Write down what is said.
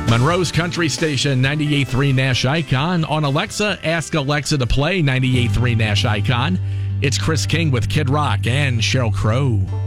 Monroe's Country Station, 98.3 Nash Icon. On Alexa, ask Alexa to play 98.3 Nash Icon. It's Chris King with Kid Rock and Sheryl Crow.